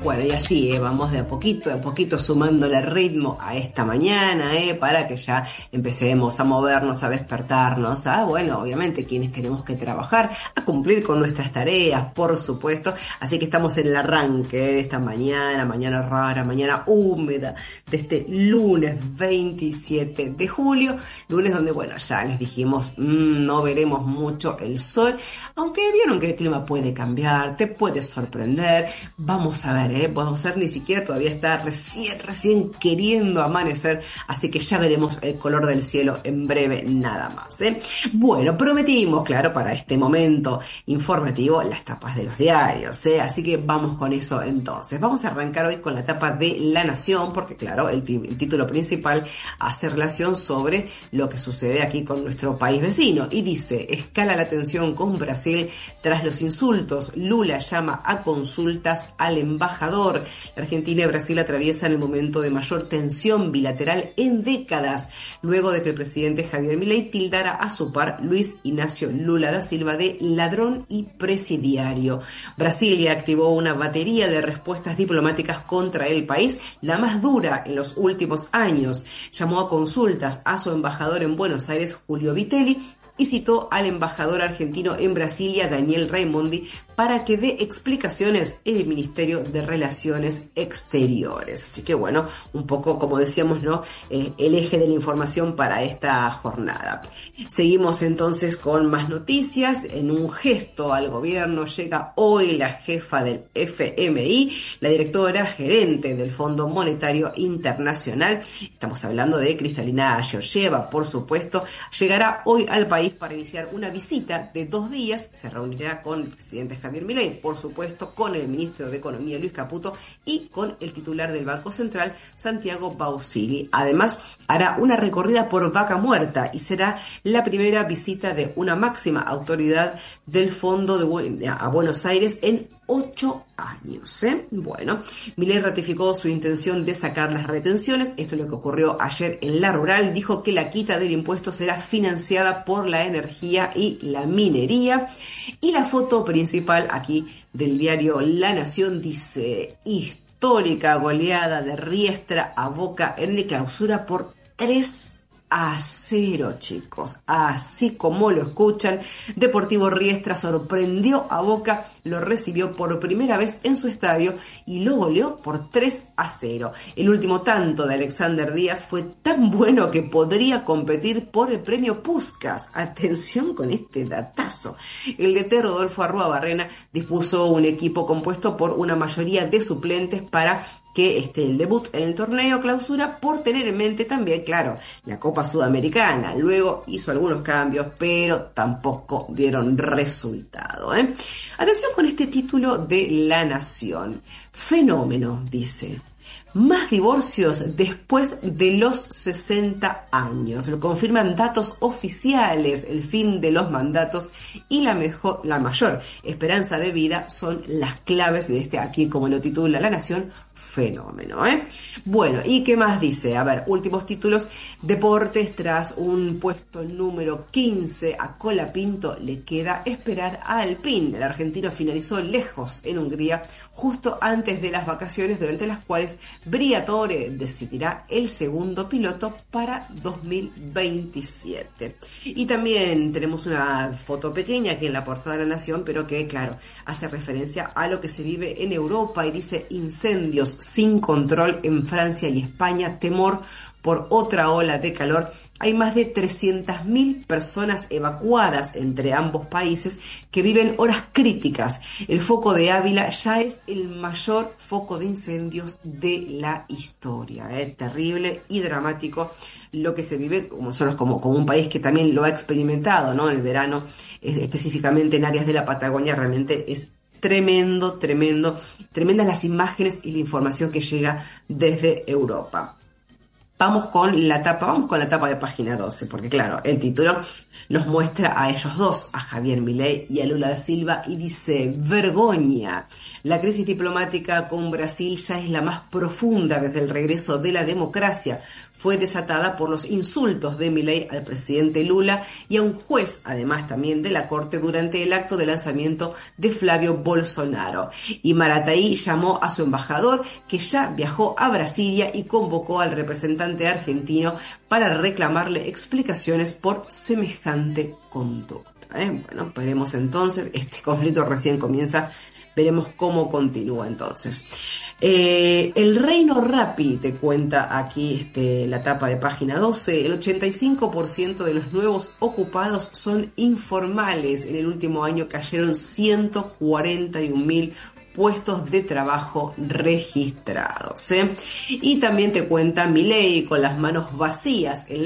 Bueno, y así, vamos de a poquito sumándole ritmo a esta mañana, para que ya empecemos a movernos, a despertarnos, bueno, obviamente quienes tenemos que trabajar, a cumplir con nuestras tareas, por supuesto. Así que estamos en el arranque de esta mañana rara, mañana húmeda, de este lunes 27 de julio, lunes donde, bueno, ya les dijimos, no veremos mucho el sol, aunque vieron que el clima puede cambiar, te puede sorprender. Vamos a ver, vamos a ver, ni siquiera todavía está recién queriendo amanecer, así que ya veremos el color del cielo en breve nada más. Bueno, prometimos, claro, para este momento informativo, las tapas de los diarios, así que vamos con eso entonces. Vamos a arrancar hoy con la tapa de La Nación, porque claro, el título principal hace relación sobre lo que sucede aquí con nuestro país vecino, y dice: escala la tensión con Brasil tras los insultos, Lula llama a consultas al embajador. La Argentina y Brasil atraviesan el momento de mayor tensión bilateral en décadas, luego de que el presidente Javier Milei tildara a su par Luis Ignacio Lula da Silva de ladrón y presidiario. Brasilia activó una batería de respuestas diplomáticas contra el país, la más dura en los últimos años. Llamó a consultas a su embajador en Buenos Aires, Julio Vitelli, y citó al embajador argentino en Brasilia, Daniel Raimondi, para que dé explicaciones en el Ministerio de Relaciones Exteriores. Así que bueno, un poco como decíamos, ¿no? El eje de la información para esta jornada. Seguimos entonces con más noticias. En un gesto al gobierno llega hoy la jefa del FMI, la directora gerente del Fondo Monetario Internacional. Estamos hablando de Kristalina Georgieva, por supuesto. Llegará hoy al país para iniciar una visita de 2 días. Se reunirá con el presidente Javier Milei, por supuesto, con el ministro de Economía Luis Caputo y con el titular del Banco Central, Santiago Bausili. Además, hará una recorrida por Vaca Muerta y será la primera visita de una máxima autoridad del fondo a Buenos Aires en 8 años. Bueno, Milei ratificó su intención de sacar las retenciones. Esto es lo que ocurrió ayer en La Rural. Dijo que la quita del impuesto será financiada por la energía y la minería. Y la foto principal aquí del diario La Nación dice: histórica goleada de Riestra a Boca en la clausura por 3-0, chicos, así como lo escuchan. Deportivo Riestra sorprendió a Boca, lo recibió por primera vez en su estadio y lo goleó por 3-0. El último tanto de Alexander Díaz fue tan bueno que podría competir por el premio Puskás. Atención con este datazo. El DT Rodolfo Arruabarrena dispuso un equipo compuesto por una mayoría de suplentes para que el debut en el torneo clausura, por tener en mente también, claro, la Copa Sudamericana. Luego hizo algunos cambios, pero tampoco dieron resultado. Atención con este título de La Nación. Fenómeno, dice: más divorcios después de los 60 años. Lo confirman datos oficiales. El fin de los mandatos y la mayor esperanza de vida son las claves de aquí, como lo titula La Nación, fenómeno. Bueno, ¿y qué más dice? A ver, últimos títulos. Deportes: tras un puesto número 15 a Colapinto, le queda esperar a Alpine. El argentino finalizó lejos en Hungría justo antes de las vacaciones, durante las cuales Briatore decidirá el segundo piloto para 2027. Y también tenemos una foto pequeña aquí en la portada de La Nación, pero que, claro, hace referencia a lo que se vive en Europa y dice: incendios sin control en Francia y España, temor por otra ola de calor. Hay más de 300.000 personas evacuadas entre ambos países que viven horas críticas. El foco de Ávila ya es el mayor foco de incendios de la historia. Terrible y dramático lo que se vive, como nosotros como un país que también lo ha experimentado, ¿no? El verano, específicamente en áreas de la Patagonia, realmente es tremendas las imágenes y la información que llega desde Europa. Vamos con la tapa de página 12, porque claro, el título los muestra a ellos dos, a Javier Milei y a Lula da Silva, y dice: vergoña. La crisis diplomática con Brasil ya es la más profunda desde el regreso de la democracia. Fue desatada por los insultos de Milei al presidente Lula y a un juez, además también de la Corte, durante el acto de lanzamiento de Flavio Bolsonaro. Y Marataí llamó a su embajador, que ya viajó a Brasilia, y convocó al representante argentino para reclamarle explicaciones por semejante conducta. Bueno, veremos entonces, este conflicto recién comienza. Veremos cómo continúa entonces. El Reino Rappi, te cuenta aquí la tapa de página 12, el 85% de los nuevos ocupados son informales. En el último año cayeron 141.000 puestos de trabajo registrados. Y también te cuenta Milei con las manos vacías.